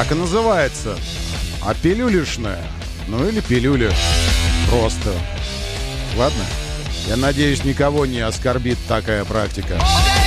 Так и называется. А пилюлишная. Ну или пилюля. Просто. Ладно? Я надеюсь, никого не оскорбит такая практика.